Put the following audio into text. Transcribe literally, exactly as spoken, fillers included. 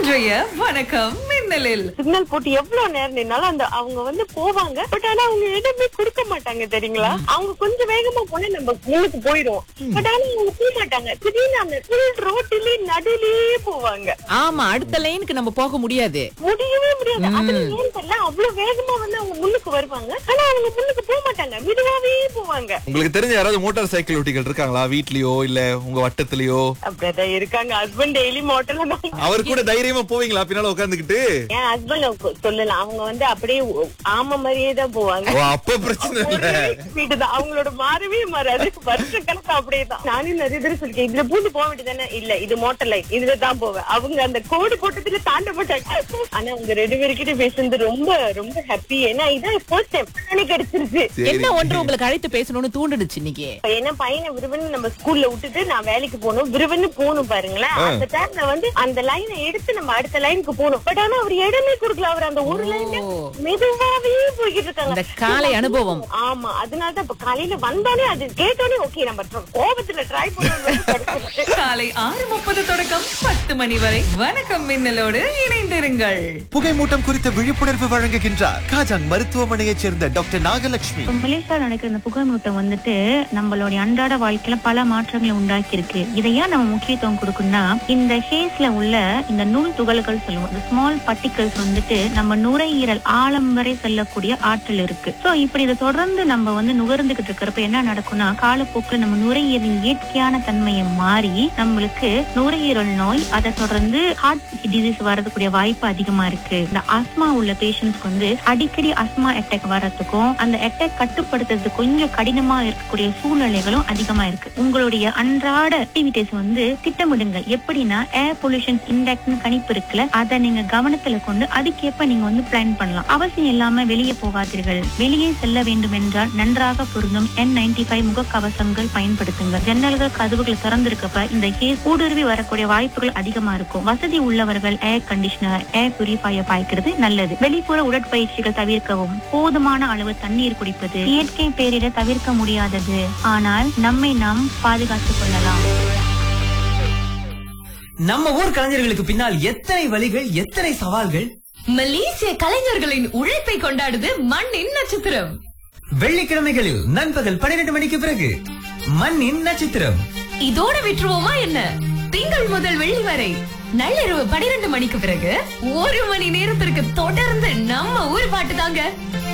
இன்றைய வணக்கம் மின்னலில் சிக்னல் போட்டு எவ்வளவு நேரம் நின்னாலும் அந்த அவங்க வந்து போவாங்க. பட் ஆனா அவங்க இடமே கொடுக்க மாட்டாங்க தெரியுங்களா? அவங்க கொஞ்சம் வேகமா போனா நம்ம முன்னுக்கு போயிடும். பட் ஆனா அவங்க போக மாட்டாங்க. திடீர்னு அந்த ரோட்டிலே நடுலயே போவாங்க. ஆமா, அடுத்த லைனுக்கு நம்ம போக முடியாது, முடியவே முடியாது. அதுல ஏன் தெரியல, அவ்வளவு வேகமா வந்து அவங்க முன்னுக்கு வருவாங்க. ஆனா அவங்க முன்னுக்கு போக மாட்டாங்க, மெதுவாவே போவாங்க. உங்களுக்கு தெரிஞ்ச யாராவது மோட்டார் சைக்கிள் ஓட்டிகள் இருக்காங்களா வீட்லயோ இல்ல உங்க வட்டத்திலயோ? அப்படிதான் இருக்காங்க. ஹஸ்பண்ட் டெய்லி மோட்டர்ல தான். அவர் கூட தைரியமா போவீங்களா பின்னால உட்காந்துக்கிட்டு? என் ஹஸ்பண்ட் சொல்லலாம், அவங்க வந்து அப்படியே ஆமா மாதிரியே தான் போவாங்க. அப்ப பிரச்சனை இல்ல, வீட்டுதான் அவங்களோட மாறவே மாறாது. வருஷ கணக்கு அப்படியே தான். நானும் நிறைய பேர் சொல்லிருக்கேன், இதுல பூந்து போக வேண்டியதானே. இல்ல, இது மோட்டர் லைன், இதுல தான் போவேன். அவங்க அந்த கோடு போட்டதுல தாண்ட மாட்டாங்க. ஆனா அவங்க ரெண்டு பேருக்கிட்ட பேசுறது ரொம்ப ரொம்ப ஹாப்பி. ஏன்னா இதான் ஃபர்ஸ்ட் டைம் கிடைச்சிருச்சு. என்ன ஒன்று உங்களுக்கு அழைத்து பேசணும்னு தூண்டுச்சு இன்னைக்கு? என்ன பையனை விருவன்னு நம்ம ஸ்கூல்ல விட்டுட்டு நான் வேலைக்கு போகணும், விருவன்னு போகணும் பாருங்களேன். அந்த டைம்ல வந்து அந்த லைனை எடுத்து நம்ம அடுத்த லைனுக்கு போகணும். பட் ஆனா அவர் இடமே கொடுக்கல. அவர் அந்த ஒரு லைன்ல மெதுவாவே போய்கிட்டு இருக்காங்க. காலை அனுபவம். ஆமா, அதனாலதான் இப்ப காலையில வந்தானே அது கேட்டோடனே ஓகே நம்ம கோபத்துல ட்ரை பண்ணணும். காலை ஆறு முப்பது தொடக்கம் பத்து மணி வரை வணக்கம் மின்னலோடு இணைந்திருங்கள். புகைமூட்டம் குறித்த விழிப்புணர்வு வழங்குகின்றார் காஜாங் மருத்துவமனையைச் சேர்ந்த டாக்டர் நாகலட்சுமி. மலேசியால நடக்கிற இந்த புகைமூட்டம் வந்துட்டு நம்மளுடைய அன்றாட வாழ்க்கையில பல மாற்றங்களை உண்டாக்கி இருக்கு. இதை ஏன் நம்ம முக்கியத்துவம் கொடுக்கணும்னா, இந்த ஹேஸ்ல உள்ள இந்த நுண் துகள்கள் சொல்லுவோம், இந்த ஸ்மால் பார்ட்டிகல்ஸ் வந்துட்டு நம்ம நுரையீரல் ஆழம் வரை செல்லக்கூடிய ஆற்றல் இருக்கு. சோ இப்படி இதை தொடர்ந்து நம்ம வந்து நுகர்ந்துகிட்டு இருக்கிறப்ப என்ன நடக்கும்னா, காலப்போக்கில் நம்ம நுரையீரலின் இயற்கையான தன்மையை மாறி நம்மளுக்கு நுரையீரல் நோய், அதை தொடர்ந்து ஹார்ட் டிசீஸ் வரதுக்கூடிய வாய்ப்பு அதிகமா இருக்கு. இந்த ஆஸ்மா உள்ள பேஷண்ட்ஸ்க்கு வந்து அடிக்கடி ஆஸ்மா அட்டாக் வர்றதுக்கும் அந்த அட்டாக் கட்டுப்படுத்துறது கொஞ்சம் கடினமா இருக்கக்கூடிய சூழ்நிலைகளும் அதிகமா இருக்கு. உங்களுடைய அன்றாட ஆக்டிவிட்டிஸ் வந்து திட்டமிடுங்க. எப்படின்னா, ஏர் பொல்யூஷன் இண்டெக்ஸ் கணிப்பு இருக்குல்ல, அதை நீங்க கவனத்துல கொண்டு அதுக்கேற்ப நீங்க வந்து பிளான் பண்ணலாம். அவசியம் இல்லாம வெளியே போகாதீர்கள். வெளியே செல்ல வேண்டும் என்றால் நன்றாக பொருந்தும் என் நைன்டி ஃபைவ் முகக்கவசங்கள் பயன்படுத்துங்க. ஜன்னல்கள் கதவுகள் திறந்திருக்கப்ப இந்த கேஸ் ஊடுருவி வரக்கூடிய வாய்ப்புகள் அதிகமா இருக்கும். வசதி உள்ளவர்கள் ஏர் கண்டிஷனர், ஏர் பியூரிஃபையர் பாய்க்கிறது நல்லது. வெளிப்புற உடற்பயிற்சிகள் தவிர்க்கவும். போதுமான அளவு தண்ணீர் குடிப்பது இயற்கை பேரிட தவிர்க்க முடியாதது, ஆனால் நம்மை நாம் பாதுகாத்துக் கொள்ளலாம். நம்ம ஊர் கலைஞர்களுக்கு பின்னால் எத்தனை வழிகள், எத்தனை சவால்கள். மலேசிய கலைஞர்களின் உழைப்பை கொண்டாடுது மண்ணின் நட்சத்திரம். வெள்ளிக்கிழமைகளில் நண்பகல் பன்னிரண்டு மணிக்கு பிறகு மண்ணின் நட்சத்திரம். இதோட விட்டுருவோமா என்ன? திங்கள் முதல் வெள்ளி வரை நள்ளிரவு பனிரெண்டு மணிக்கு பிறகு ஒரு மணி நேரத்திற்கு தொடர்ந்து நம்ம ஊர் பாட்டு தாங்க.